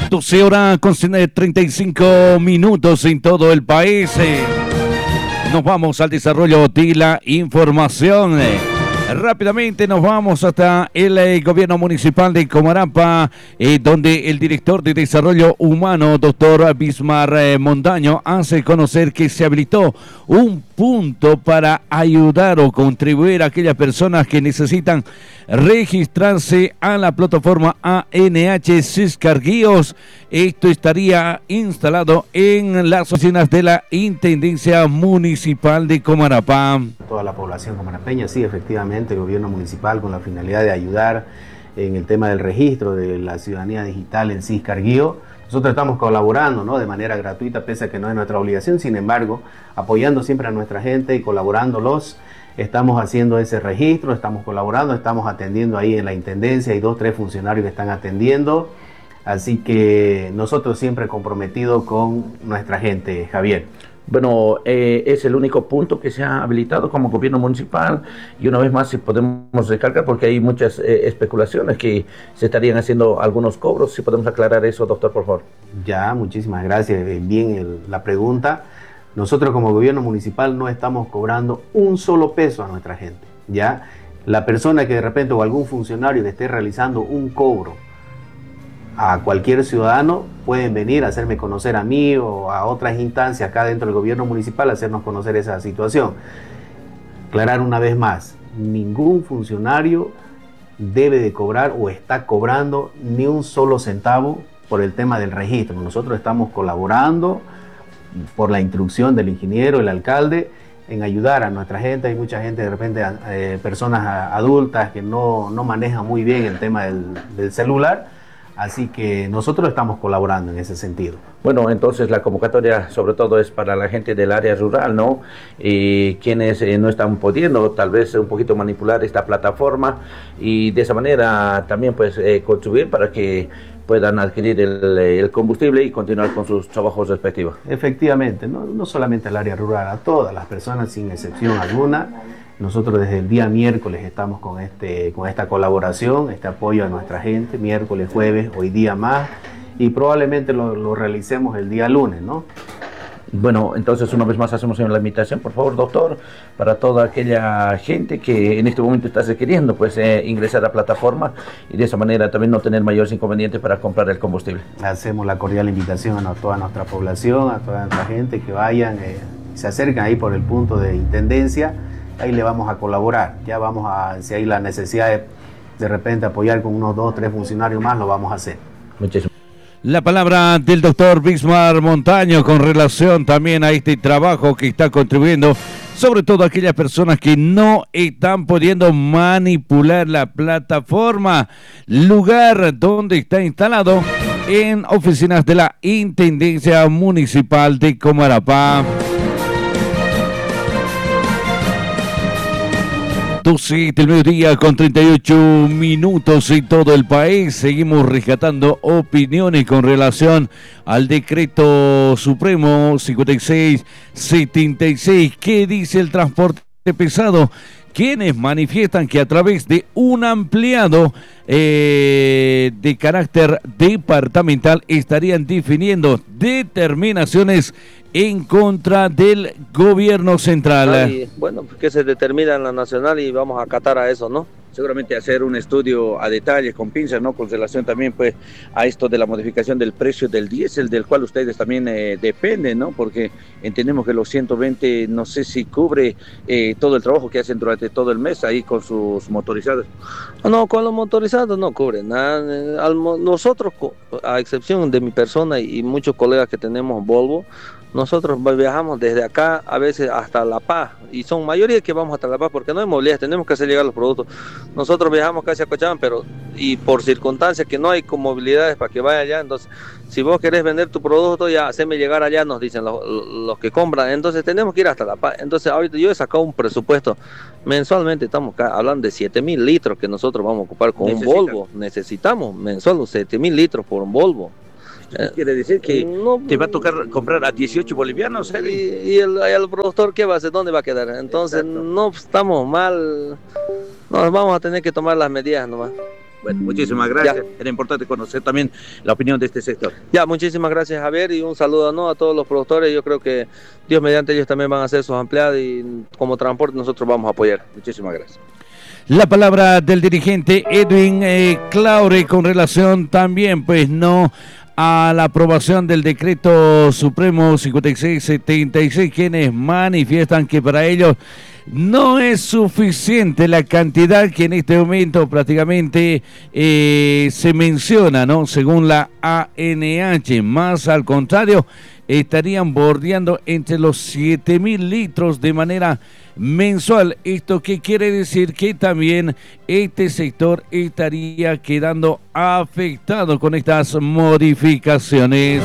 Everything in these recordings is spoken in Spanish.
12 horas con 35 minutos en todo el país. Nos vamos al desarrollo de la información. Rápidamente nos vamos hasta el gobierno municipal de Comarapa, donde el director de Desarrollo Humano, doctor Bismar Montaño, hace conocer que se habilitó un punto para ayudar o contribuir a aquellas personas que necesitan registrarse a la plataforma ANH Ciscarguíos. Esto estaría instalado en las oficinas de la Intendencia Municipal de Comarapa. Toda la población comarapeña, sí, efectivamente, el gobierno municipal con la finalidad de ayudar en el tema del registro de la ciudadanía digital en Ciscarguío. Nosotros estamos colaborando, ¿no?, de manera gratuita, pese a que no es nuestra obligación, sin embargo, apoyando siempre a nuestra gente y colaborándolos. Estamos haciendo ese registro, estamos colaborando, estamos atendiendo ahí en la Intendencia, hay 2 o 3 funcionarios que están atendiendo, así que nosotros siempre comprometidos con nuestra gente, Javier. Bueno, es el único punto que se ha habilitado como gobierno municipal, y una vez más si podemos recalcar, porque hay muchas especulaciones que se estarían haciendo algunos cobros. Si podemos aclarar eso, doctor, por favor. Ya, muchísimas gracias. Bien la pregunta. Nosotros como gobierno municipal no estamos cobrando un solo peso a nuestra gente. Ya, la persona que de repente o algún funcionario que esté realizando un cobro a cualquier ciudadano, pueden venir a hacerme conocer a mí o a otras instancias acá dentro del gobierno municipal, hacernos conocer esa situación. Aclarar una vez más, ningún funcionario debe de cobrar o está cobrando ni un solo centavo por el tema del registro. Nosotros estamos colaborando por la instrucción del ingeniero, el alcalde, en ayudar a nuestra gente. Hay mucha gente, de repente, personas adultas que no manejan muy bien el tema del celular. Así que nosotros estamos colaborando en ese sentido. Bueno, entonces la convocatoria sobre todo es para la gente del área rural, ¿no? Y quienes no están pudiendo tal vez un poquito manipular esta plataforma, y de esa manera también pues contribuir para que puedan adquirir el combustible y continuar con sus trabajos respectivos. Efectivamente, no solamente al área rural, a todas las personas sin excepción alguna. Nosotros desde el día miércoles estamos con esta colaboración, este apoyo a nuestra gente, miércoles, jueves, hoy día más, y probablemente lo realicemos el día lunes, ¿no? Bueno, entonces una vez más hacemos la invitación, por favor, doctor, para toda aquella gente que en este momento está requiriendo pues ingresar a la plataforma, y de esa manera también no tener mayores inconvenientes para comprar el combustible. Hacemos la cordial invitación a toda nuestra población, a toda nuestra gente que vayan, se acerquen ahí por el punto de Intendencia. Ahí le vamos a colaborar, ya si hay la necesidad de repente apoyar con unos 2 o 3 funcionarios más, lo vamos a hacer. Muchísimas. La palabra del doctor Bismar Montaño con relación también a este trabajo que está contribuyendo, sobre todo aquellas personas que no están pudiendo manipular la plataforma, lugar donde está instalado en oficinas de la Intendencia Municipal de Comarapa. 12 del mediodía con 38 minutos en todo el país. Seguimos rescatando opiniones con relación al decreto supremo 5676. ¿Qué dice el transporte pesado? Quienes manifiestan que a través de un ampliado de carácter departamental estarían definiendo determinaciones en contra del gobierno central. Bueno, que se determina en la nacional y vamos a acatar a eso, ¿no? Seguramente hacer un estudio a detalle con pinzas, ¿no? Con relación también pues a esto de la modificación del precio del diésel, del cual ustedes también dependen, ¿no? Porque entendemos que los 120 no sé si cubre todo el trabajo que hacen durante todo el mes ahí con sus motorizados. No, con los motorizados no cubre nada. Nosotros, a excepción de mi persona y muchos colegas que tenemos Volvo, nosotros viajamos desde acá a veces hasta La Paz, y son mayoría que vamos hasta La Paz porque no hay movilidad, tenemos que hacer llegar los productos. Nosotros viajamos casi a Cochabamba, pero y por circunstancias que no hay movilidades para que vaya allá, entonces si vos querés vender tu producto, ya haceme llegar allá, nos dicen los que compran, entonces tenemos que ir hasta La Paz. Entonces ahorita yo he sacado un presupuesto, mensualmente estamos hablando de 7.000 litros que nosotros vamos a ocupar con un Volvo, necesitamos mensual 7.000 litros por un Volvo. Quiere decir que no, te va a tocar comprar a 18 bolivianos. ¿Y el productor qué va a hacer? ¿Dónde va a quedar? Entonces, exacto, no estamos mal. Nos vamos a tener que tomar las medidas nomás. Bueno, muchísimas gracias. Era importante conocer también la opinión de este sector. Ya, muchísimas gracias, Javier, y un saludo, ¿no?, a todos los productores. Yo creo que Dios mediante ellos también van a hacer sus ampliadas y como transporte nosotros vamos a apoyar. Muchísimas gracias. La palabra del dirigente Edwin Claure con relación también, pues no a la aprobación del decreto supremo 5676, quienes manifiestan que para ellos no es suficiente la cantidad que en este momento prácticamente se menciona, ¿no? Según la ANH, más al contrario, estarían bordeando entre los 7.000 litros de manera mensual. ¿Esto qué quiere decir? Que también este sector estaría quedando afectado con estas modificaciones.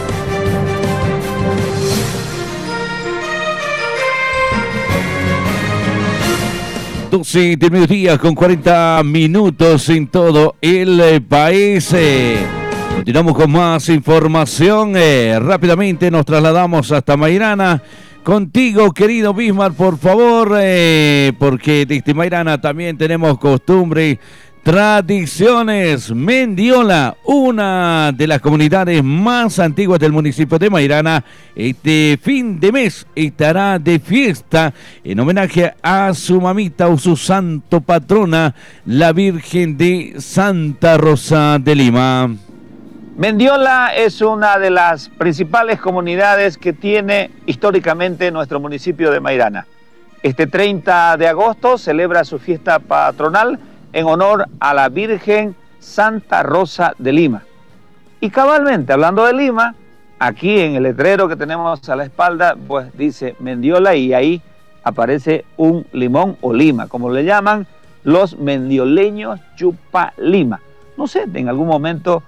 Del mediodía con 40 minutos en todo el país. Continuamos con más información. Rápidamente nos trasladamos hasta Mairana. Contigo, querido Bismarck, por favor, porque desde Mairana también tenemos costumbre, tradiciones. Mendiola, una de las comunidades más antiguas del municipio de Mairana, este fin de mes estará de fiesta en homenaje a su mamita o su santo patrona, la Virgen de Santa Rosa de Lima. Mendiola es una de las principales comunidades que tiene históricamente nuestro municipio de Mairana. Este 30 de agosto celebra su fiesta patronal en honor a la Virgen Santa Rosa de Lima. Y cabalmente, hablando de Lima, aquí en el letrero que tenemos a la espalda, pues dice Mendiola y ahí aparece un limón o lima, como le llaman los mendioleños Chupalima. No sé, en algún momento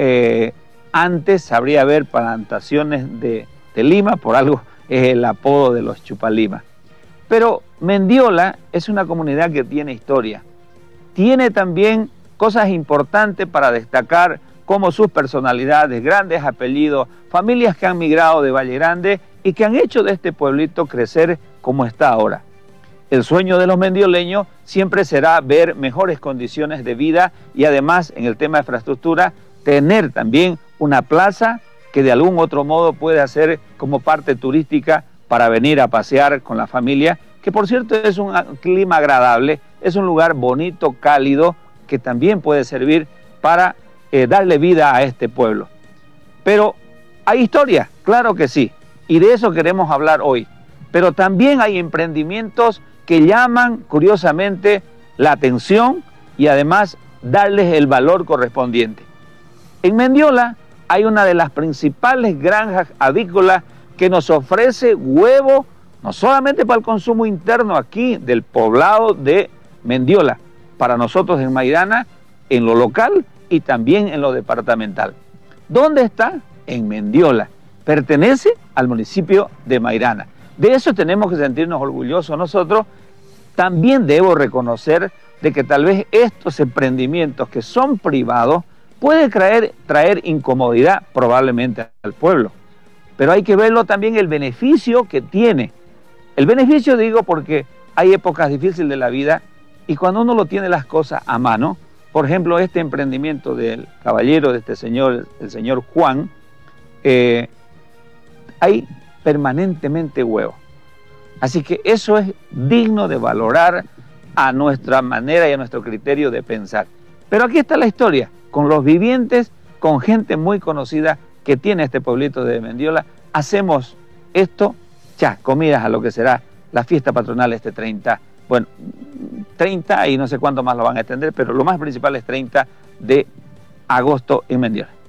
antes sabría haber plantaciones de lima, por algo es el apodo de los Chupalima. Pero Mendiola es una comunidad que tiene historia. Tiene también cosas importantes para destacar, como sus personalidades, grandes apellidos, familias que han migrado de Valle Grande y que han hecho de este pueblito crecer como está ahora. El sueño de los mendioleños siempre será ver mejores condiciones de vida y además en el tema de infraestructura, tener también una plaza que de algún otro modo puede hacer como parte turística para venir a pasear con la familia, que por cierto es un clima agradable, es un lugar bonito, cálido, que también puede servir para darle vida a este pueblo. Pero hay historia, claro que sí, y de eso queremos hablar hoy. Pero también hay emprendimientos que llaman curiosamente la atención y además darles el valor correspondiente. En Mendiola hay una de las principales granjas avícolas que nos ofrece huevo, no solamente para el consumo interno aquí del poblado de Mendiola, para nosotros en Mairana, en lo local y también en lo departamental. ¿Dónde está? En Mendiola. Pertenece al municipio de Mairana. De eso tenemos que sentirnos orgullosos nosotros. También debo reconocer de que tal vez estos emprendimientos que son privados puede traer incomodidad probablemente al pueblo. Pero hay que verlo también el beneficio que tiene. El beneficio digo porque hay épocas difíciles de la vida y cuando uno lo tiene las cosas a mano, por ejemplo este emprendimiento del caballero de este señor, el señor Juan, hay permanentemente huevo. Así que eso es digno de valorar a nuestra manera y a nuestro criterio de pensar. Pero aquí está la historia, con los vivientes, con gente muy conocida que tiene este pueblito de Mendiola. Hacemos esto, ya, comidas a lo que será la fiesta patronal este 30, bueno, 30 y no sé cuánto más lo van a extender, pero lo más principal es 30 de agosto en Mendiola.